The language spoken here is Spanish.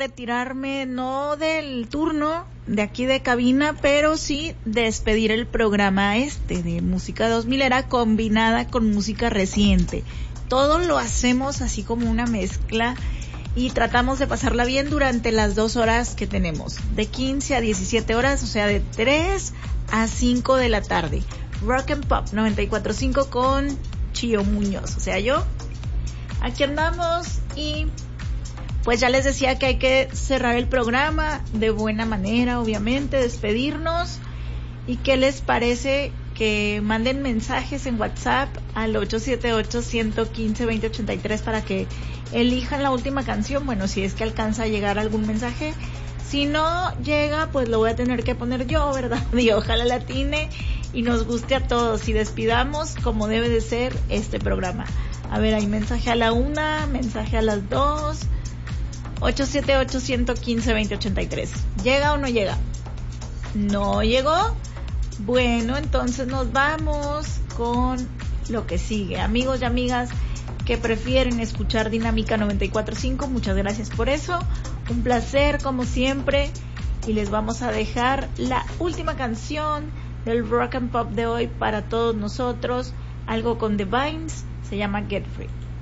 retirarme, no del turno de aquí de cabina, pero sí despedir el programa de música 2000 era combinada con música reciente. Todo lo hacemos así como una mezcla y tratamos de pasarla bien durante las 2 horas que tenemos, de 15 a 17 horas, o sea, de 3 a 5 de la tarde. Rock and Pop 94.5 con Chío Muñoz, o sea, yo. Aquí andamos y pues ya les decía que hay que cerrar el programa de buena manera, obviamente, despedirnos. ¿Y qué les parece que manden mensajes en WhatsApp al 878-115-2083 para que elijan la última canción? Bueno, si es que alcanza a llegar algún mensaje. Si no llega, pues lo voy a tener que poner yo, ¿verdad? Y ojalá la atine y nos guste a todos y despidamos como debe de ser este programa. A ver, hay mensaje a la 1, mensaje a las 2... 878-115-2083. ¿Llega o no llega? ¿No llegó? Bueno, entonces nos vamos con lo que sigue. Amigos y amigas que prefieren escuchar Dinámica 94.5, muchas gracias por eso. Un placer como siempre. Y les vamos a dejar la última canción del Rock and Pop de hoy para todos nosotros. Algo con The Vines, se llama Get Free.